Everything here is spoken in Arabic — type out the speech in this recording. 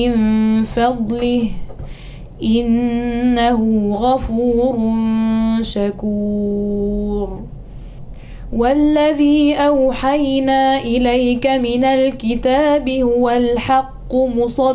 من فضله إنه غفور شكور. والذي أوحينا إليك من الكتاب هو الحق مصدقا